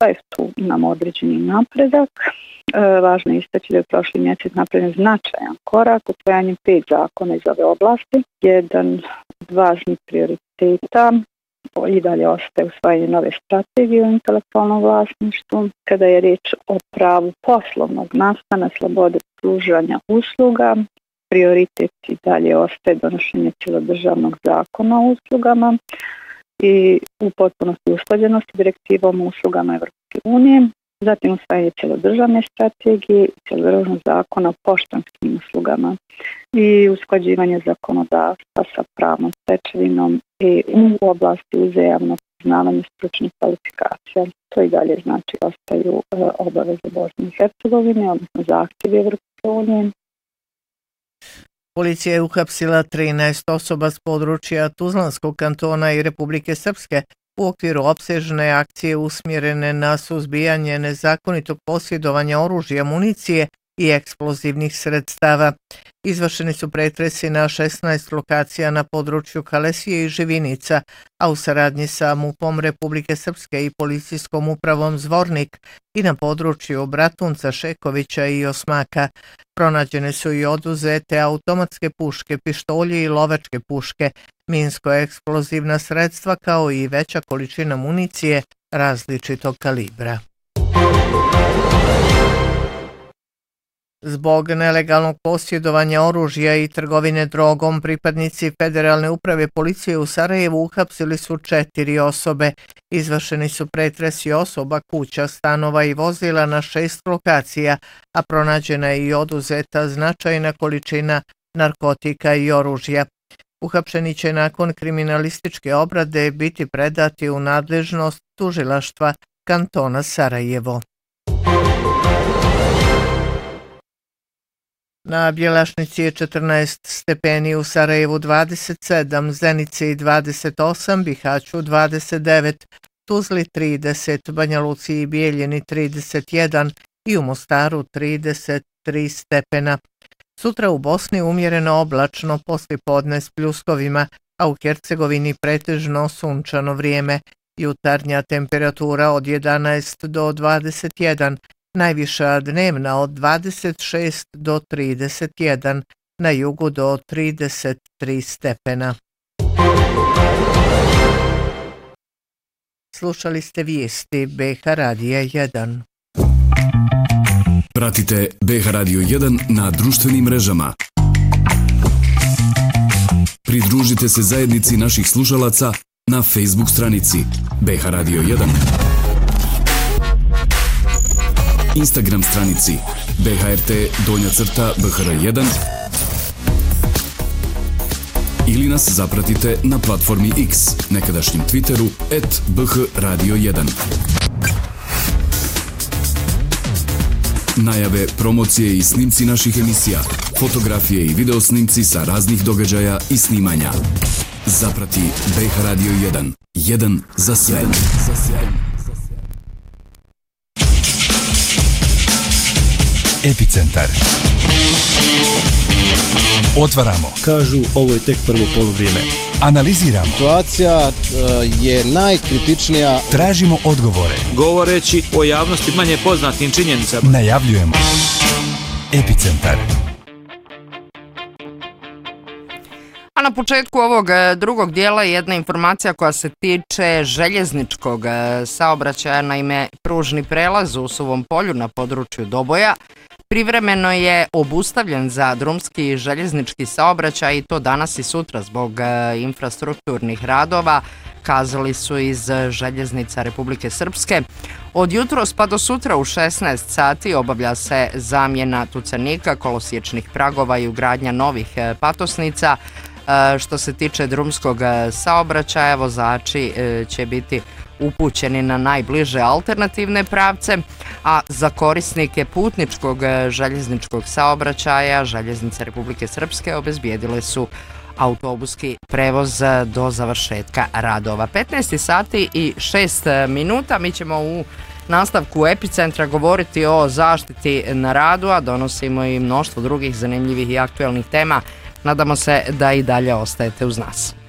tu imamo određeni napredak. Važno je istaći da je prošli mjesec napravljen značajan korak usvajanjem 5 zakona iz ove oblasti. Jedan od važnih prioriteta i dalje ostaje usvajanje nove strategije o intelektualnom vlasništvu. Kada je riječ o pravu poslovnog nastana, slobode pružanja usluga, prioritet i dalje ostaje donošenje cjelodržavnog zakona o uslugama i u potpunosti usklađenosti s direktivom o uslugama Evropske unije. Zatim usvajanje cjelodržavne strategije i cjelodržavnog zakona o poštanskim uslugama i usklađivanje zakonodavstva sa pravnom stečevinom i u oblasti uzajamnog priznavanja stručnih kvalifikacija. To i dalje znači ostaju obaveze Bosne i Hercegovine, odnosno zahtjevi Evropske unije. Policija je uhapsila 13 osoba s područja Tuzlanskog kantona i Republike Srpske u okviru opsežne akcije usmjerene na suzbijanje nezakonitog posjedovanja oružja, municije i eksplozivnih sredstava. Izvršeni su pretresi na 16 lokacija na području Kalesije i Živinica, a u saradnji sa MUP-om Republike Srpske i policijskom upravom Zvornik i na području Bratunca, Šekovića i Osmaka. Pronađene su i oduzete automatske puške, pištolji i lovačke puške, minsko-eksplozivna sredstva kao i veća količina municije različitog kalibra. Zbog nelegalnog posjedovanja oružja i trgovine drogom, pripadnici Federalne uprave policije u Sarajevu uhapsili su 4 osobe. Izvršeni su pretresi osoba, kuća, stanova i vozila na 6 lokacija, a pronađena je i oduzeta značajna količina narkotika i oružja. Uhapšeni će nakon kriminalističke obrade biti predati u nadležnost tužilaštva kantona Sarajevo. Na Bjelašnici je 14 stepeni, u Sarajevu 27, Zenici 28, Bihaću 29, Tuzli 30, Banja Luci i Bijeljini 31 i u Mostaru 33 stepena. Sutra u Bosni umjereno oblačno, poslijepodne s pljuskovima, a u Hercegovini pretežno sunčano vrijeme. Jutarnja temperatura od 11 do 21, najviša dnevna od 26 do 31, na jugu do 33 stepena. Slušali ste vijesti BH Radija 1. Pratite BH Radio 1 na društvenim mrežama. Pridružite se zajednici naših slušalaca na Facebook stranici BH Radio 1, Instagram stranici BHRT_BHR1 ili nas zapratite na platformi X, nekadašnjem Twitteru @BHRadio1. Najave, promocije i snimci naših emisija, fotografije i videosnimci sa raznih događaja i snimanja. Zaprati BH Radio 1. 1 za sve. Epicentar. Otvaramo. Kažu, ovo je tek prvo poluvrijeme. Analiziramo. Situacija je najkritičnija. Tražimo odgovore. Govoreći o javnosti manje poznatim činjenicama. Najavljujemo. Epicentar. A na početku ovog drugog dijela jedna informacija koja se tiče željezničkog saobraćaja. Naime, pružni prelaz u Suvom polju na području Doboja privremeno je obustavljen za drumski i željeznički saobraćaj i to danas i sutra zbog infrastrukturnih radova, kazali su iz Željeznica Republike Srpske. Od jutros pa do sutra u 16 sati obavlja se zamjena tucanika, kolosiječnih pragova i ugradnja novih patosnica. Što se tiče drumskog saobraćaja, vozači će biti upućeni na najbliže alternativne pravce, a za korisnike putničkog željezničkog saobraćaja Željeznice Republike Srpske obezbijedile su autobuski prevoz do završetka radova. 15 sati i 6 minuta. Mi ćemo u nastavku Epicentra govoriti o zaštiti na radu, a donosimo i mnoštvo drugih zanimljivih i aktualnih tema. Nadamo se da i dalje ostajete uz nas.